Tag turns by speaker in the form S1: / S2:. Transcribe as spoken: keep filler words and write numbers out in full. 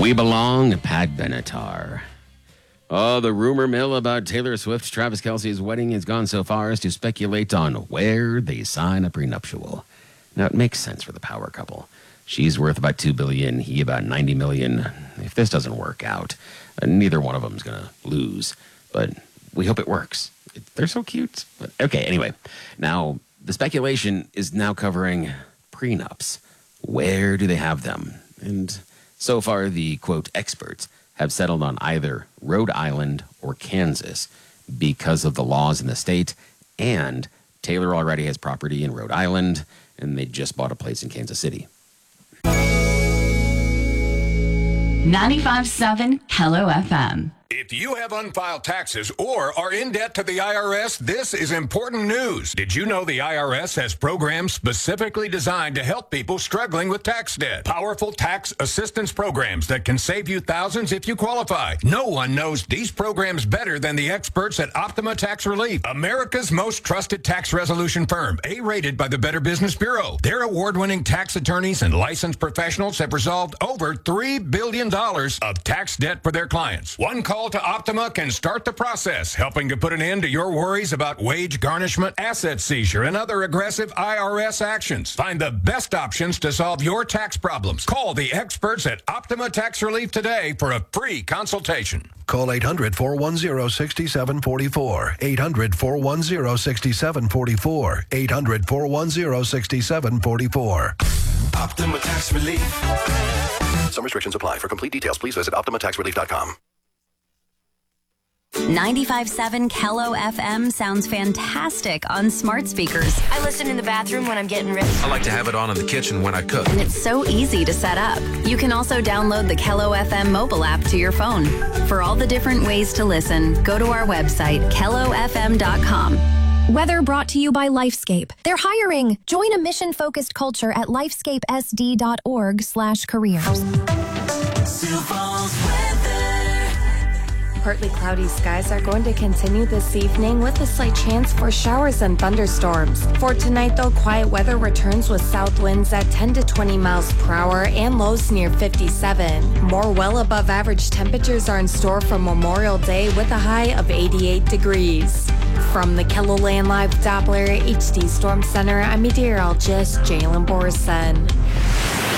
S1: We Belong, Pat Benatar. Oh, the rumor mill about Taylor Swift, Travis Kelce's wedding has gone so far as to speculate on where they sign a prenuptial. Now, it makes sense for the power couple. She's worth about two billion dollars, he about ninety million dollars. If this doesn't work out, uh, neither one of them's going to lose. But we hope it works. It, they're so cute. But okay, anyway. Now, the speculation is now covering prenups. Where do they have them? And so far, the, quote, experts have settled on either Rhode Island or Kansas because of the laws in the state, and Taylor already has property in Rhode Island, and they just bought a place in Kansas City.
S2: ninety-five point seven Hello F M.
S3: If you have unfiled taxes or are in debt to the I R S, this is important news. Did you know the I R S has programs specifically designed to help people struggling with tax debt? Powerful tax assistance programs that can save you thousands if you qualify. No one knows these programs better than the experts at Optima Tax Relief, America's most trusted tax resolution firm, A-rated by the Better Business Bureau. Their award-winning tax attorneys and licensed professionals have resolved over three billion dollars of tax debt for their clients. One call to Optima can start the process, helping to put an end to your worries about wage garnishment, asset seizure, and other aggressive I R S actions. Find the best options to solve your tax problems. Call the experts at Optima Tax Relief today for a free consultation.
S4: Call eight hundred, four one zero, six seven four four. eight hundred, four one zero, six seven four four. eight hundred, four one zero, six seven four four.
S5: Optima Tax Relief.
S4: Some restrictions apply. For complete details, please visit optima tax relief dot com.
S6: ninety-five point seven Kello F M sounds fantastic on smart speakers.
S7: I listen in the bathroom when I'm getting ready.
S8: I like to have it on in the kitchen when I cook.
S6: And it's so easy to set up. You can also download the Kello F M mobile app to your phone. For all the different ways to listen, go to our website, kello f m dot com.
S9: Weather brought to you by Lifescape. They're hiring. Join a mission-focused culture at lifescapesd.org slash careers.
S10: Partly cloudy skies are going to continue this evening with a slight chance for showers and thunderstorms. For tonight, though, quiet weather returns with south winds at ten to twenty miles per hour and lows near fifty-seven. More well above average temperatures are in store for Memorial Day with a high of eighty-eight degrees. From the KELOLAND Live Doppler H D Storm Center, I'm meteorologist Jalen Borson.